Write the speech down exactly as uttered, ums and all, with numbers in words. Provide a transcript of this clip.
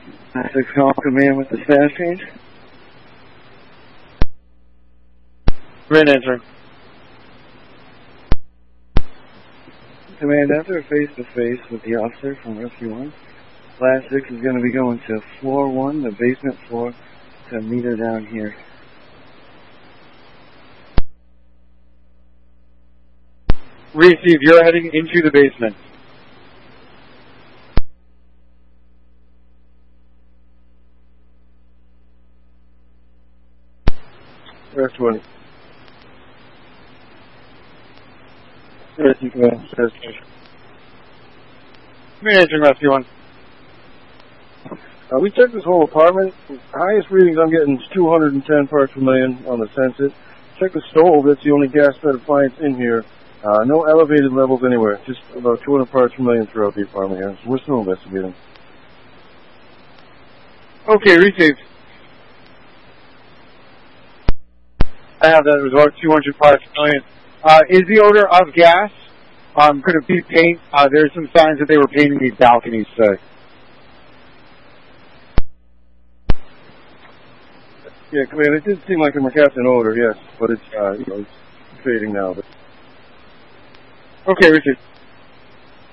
nine six call, command with the status change. Command answering. Command enter, face to face with the officer from Rescue one. Last six is going to be going to floor one, the basement floor, to meet her down here. Receive, you're heading into the basement. Rescue one. Rescue command, status change. Command answering, Rescue one. Uh, we checked this whole apartment. The highest readings I'm getting is two hundred ten parts per million on the census. Check the stove. That's the only gas-fed appliance in here. Uh, no elevated levels anywhere. Just about two hundred parts per million throughout the apartment here. So we're still investigating. Okay, received. I have that result, two hundred parts per million. Uh, is the odor of gas? Um, could it be paint? Uh, there's some signs that they were painting these balconies today. Yeah, command. It did seem like a mercaptan odor, yes, but it's uh, you know, it's fading now. But okay, Richard.